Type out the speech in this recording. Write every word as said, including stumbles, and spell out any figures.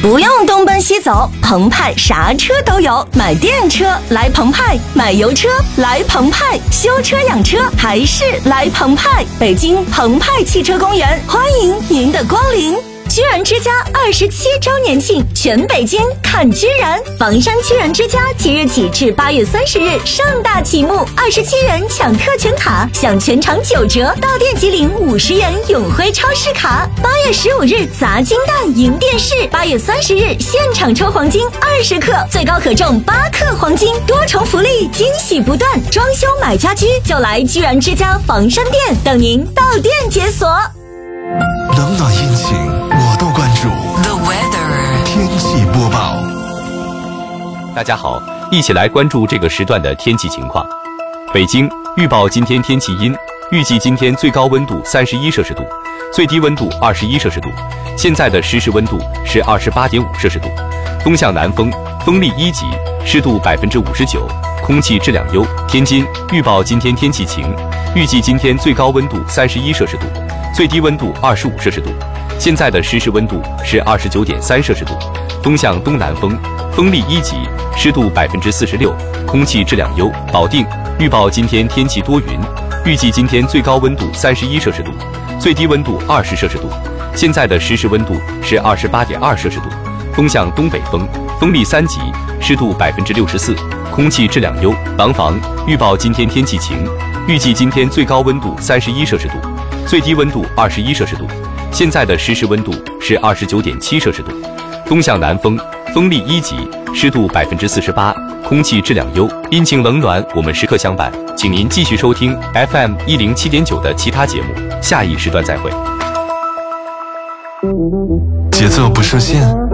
不用东奔西走，澎湃啥车都有。买电车来澎湃，买油车来澎湃，修车养车还是来澎湃。北京澎湃汽车公园欢迎您的光临。居然之家二十七周年庆，全北京看居然！房山居然之家即日起至八月三十日盛大启幕，二十七元抢特权卡，享全场九折，到店即领五十元永辉超市卡。八月十五日砸金蛋赢电视，八月三十日现场抽黄金二十克，最高可中八克黄金，多重福利，惊喜不断。装修买家居就来居然之家房山店，等您到店解锁。 冷暖阴晴我都关注。 The weather 天气播报。 大家好，一起来关注这个时段的天气情况。北京预报今天天气阴，预计今天最高温度三十一摄氏度，最低温度二十一摄氏度。现在的实时温度是二十八点五摄氏度，风向南风，风力一级，湿度百分之五十九，空气质量优。天津预报今天天气晴，预计今天最高温度三十一摄氏度，最低温度二十五摄氏度。现在的实时温度是二十九点三摄氏度，风向东南风，风力一级，湿度百分之四十六，空气质量优。保定预报今天天气多云，预计今天最高温度三十一摄氏度，最低温度二十摄氏度。现在的实时温度是二十八点二摄氏度，风向东北风，风力三级，湿度百分之六十四，空气质量优。廊坊预报今天天气晴，预计今天最高温度三十一摄氏度，最低温度二十一摄氏度。现在的实时温度是二十九点七摄氏度，风向南风，风力一级，湿度百分之四十八，空气质量优。阴晴冷暖，我们时刻相伴，请您继续收听 F M 一零七点九的其他节目，下一时段再会。 节奏不设限，